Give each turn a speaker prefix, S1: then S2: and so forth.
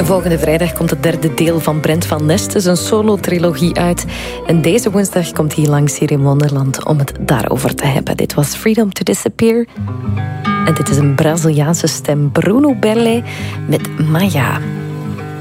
S1: Volgende vrijdag komt het derde deel van Brent van Nest, zijn solo-trilogie uit. En deze woensdag komt hij langs hier in Wonderland om het daarover te hebben. Dit was Freedom to Disappear. En dit is een Braziliaanse stem, Bruno Berle met Maya.